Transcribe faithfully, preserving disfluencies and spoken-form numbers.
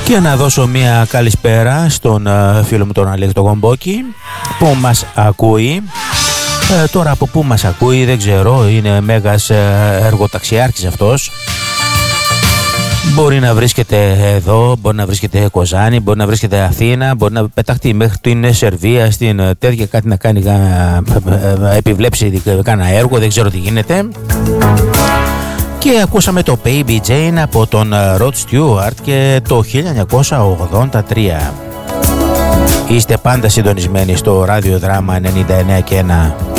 Και να δώσω μια καλησπέρα στον φίλο μου τον Αλέξη τον Γομπόκη που μας ακούει. Ε, τώρα από πού μας ακούει δεν ξέρω, είναι μέγας εργοταξιάρχης αυτός. Μπορεί να βρίσκεται εδώ, μπορεί να βρίσκεται Κοζάνη, μπορεί να βρίσκεται Αθήνα, μπορεί να πεταχτεί μέχρι την Σερβία, στην τέτοια κάτι να κάνει, να επιβλέψει κάνα έργο, δεν ξέρω τι γίνεται. Και ακούσαμε το Baby Jane από τον Rod Stewart και το χίλια εννιακόσια ογδόντα τρία. Είστε πάντα συντονισμένοι στο ραδιοδράμα ενενήντα εννέα και ένα.